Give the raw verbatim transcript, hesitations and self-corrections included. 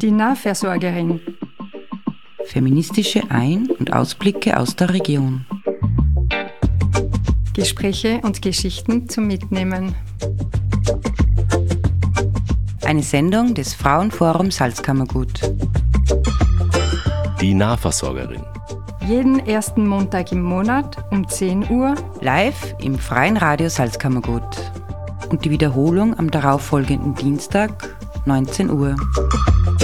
Die Nahversorgerin. Feministische Ein- und Ausblicke aus der Region. Gespräche und Geschichten zum Mitnehmen. Eine Sendung des Frauenforums Salzkammergut. Die Nahversorgerin. Jeden ersten Montag im Monat um zehn Uhr. Live im Freien Radio Salzkammergut. Und die Wiederholung am darauffolgenden Dienstag, neunzehn Uhr.